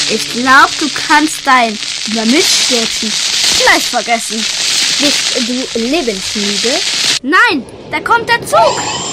Ich glaube, du kannst dein Mitstürzen gleich vergessen. Bist du lebensmüde? Nein, da kommt der Zug.